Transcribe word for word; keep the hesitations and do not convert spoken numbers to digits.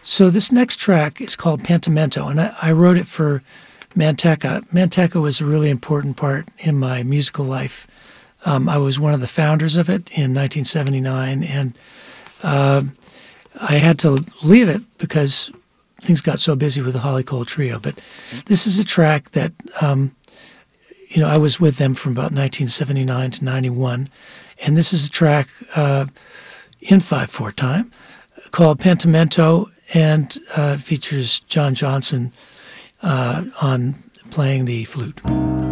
So this next track is called Pentimento, and I, I wrote it for Manteca. Manteca was a really important part in my musical life. Um, I was one of the founders of it in nineteen seventy-nine, and uh, I had to leave it because things got so busy with the Holly Cole Trio. But this is a track that, um, you know, I was with them from about nineteen seventy-nine to ninety-one, and this is a track uh, in five four time called Pentimento, and uh, features John Johnson uh, on playing the flute.